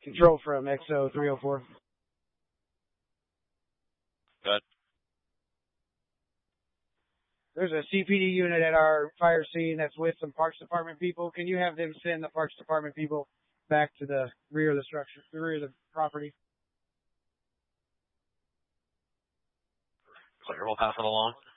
Control from XO 304. Good. There's a CPD unit at our fire scene that's with some Parks Department people. Can you have them send the Parks Department people back to the rear of the structure, the rear of the property? Clear. We'll pass it along.